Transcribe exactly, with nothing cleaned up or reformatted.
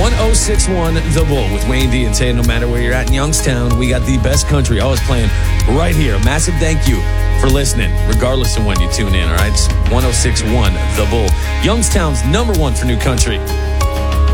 one oh six point one The Bull with Wayne D and Tay. No matter where you're at in Youngstown, we got the best country always playing right here. A massive thank you for listening, regardless of when you tune in, all right? It's one oh six point one The Bull, Youngstown's number one for new country.